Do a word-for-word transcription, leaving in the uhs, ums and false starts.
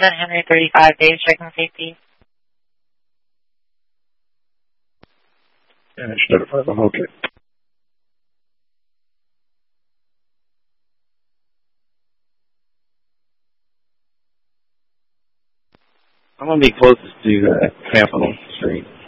seven Henry thirty-five, Dave, checking safety. Yeah, should notify them, okay. I'm going to be closest to uh, Capitol Street.